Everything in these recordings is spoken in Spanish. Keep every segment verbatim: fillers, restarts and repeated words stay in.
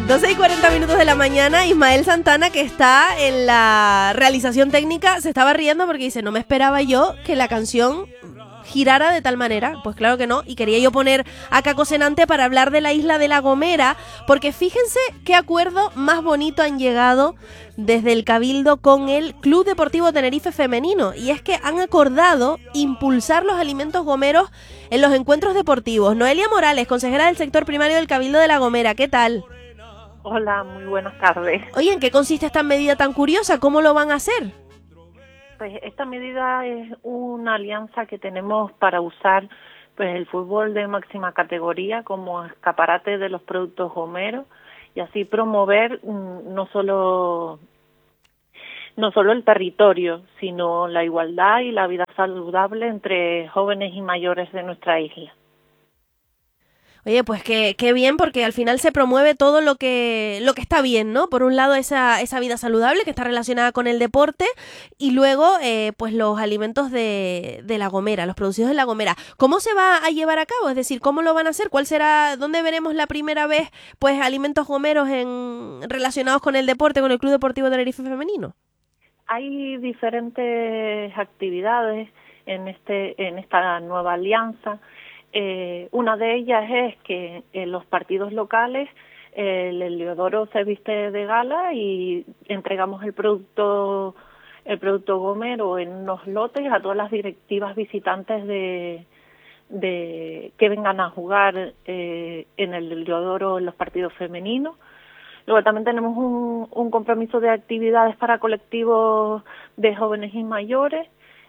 doce y cuarenta minutos de la mañana, Ismael Santana, que está en la realización técnica, se estaba riendo porque dice, no me esperaba yo que la canción girara de tal manera. Pues claro que no, y quería yo poner a Caco Senante para hablar de la isla de La Gomera, porque fíjense qué acuerdo más bonito han llegado desde el Cabildo con el Club Deportivo Tenerife Femenino, y es que han acordado impulsar los alimentos gomeros en los encuentros deportivos. Noelia Morales, consejera del sector primario del Cabildo de La Gomera, ¿qué tal? Hola, muy buenas tardes. Oye, ¿en qué consiste esta medida tan curiosa? ¿Cómo lo van a hacer? Pues esta medida es una alianza que tenemos para usar pues el fútbol de máxima categoría como escaparate de los productos gomeros y así promover mmm, no solo no solo el territorio, sino la igualdad y la vida saludable entre jóvenes y mayores de nuestra isla. Oye, pues qué, qué bien, porque al final se promueve todo lo que lo que está bien, ¿no? Por un lado esa esa vida saludable que está relacionada con el deporte y luego eh, pues los alimentos de, de La Gomera, los producidos de La Gomera. ¿Cómo se va a llevar a cabo? Es decir, ¿cómo lo van a hacer? ¿Cuál será, dónde veremos la primera vez pues alimentos gomeros en relacionados con el deporte, con el Club Deportivo Tenerife Femenino? Hay diferentes actividades en este en esta nueva alianza. Eh, una de ellas es que en los partidos locales eh, el Heliodoro se viste de gala y entregamos el producto el producto gomero en unos lotes a todas las directivas visitantes de, de que vengan a jugar eh, en el Heliodoro en los partidos femeninos. Luego también tenemos un, un compromiso de actividades para colectivos de jóvenes y mayores.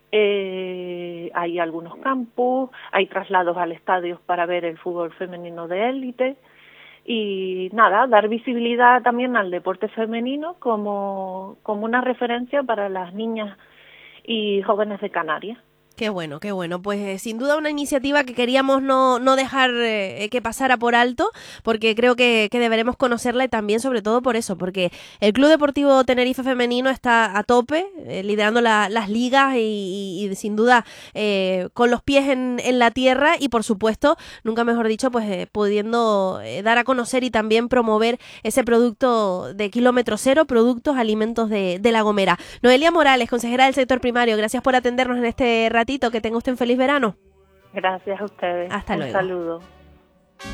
Eh, hay algunos campus, hay traslados al estadio para ver el fútbol femenino de élite y nada, dar visibilidad también al deporte femenino como, como una referencia para las niñas y jóvenes de Canarias. Qué bueno, qué bueno. Pues eh, sin duda una iniciativa que queríamos no, no dejar eh, que pasara por alto, porque creo que, que deberemos conocerla y también sobre todo por eso, porque el Club Deportivo Tenerife Femenino está a tope, eh, liderando la, las ligas y, y, y sin duda eh, con los pies en, en la tierra y por supuesto, nunca mejor dicho, pues eh, pudiendo eh, dar a conocer y también promover ese producto de kilómetro cero, productos, alimentos de, de La Gomera. Noelia Morales, consejera del sector primario, gracias por atendernos en este ratito. Que tenga usted un feliz verano. Gracias a ustedes. Hasta luego. Un saludo.